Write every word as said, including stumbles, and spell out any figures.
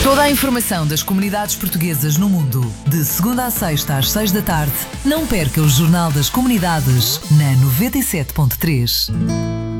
Toda a informação das comunidades portuguesas no mundo, de segunda a sexta às seis da tarde. Não perca o Jornal das Comunidades na noventa e sete ponto três.